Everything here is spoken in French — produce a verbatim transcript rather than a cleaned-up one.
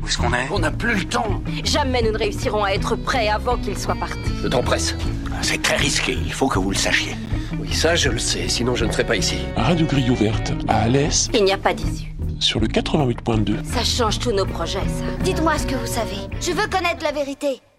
Où est-ce qu'on est? On n'a plus le temps. Jamais nous ne réussirons à être prêts avant qu'il soit parti. Le temps presse. C'est très risqué, il faut que vous le sachiez. Oui, ça je le sais, sinon je ne serais pas ici. Radio Grille ouverte à Alès Il n'y a pas d'issue. sur le quatre-vingt-huit point deux. Ça change tous nos projets, ça. Dites-moi ce que vous savez. Je veux connaître la vérité.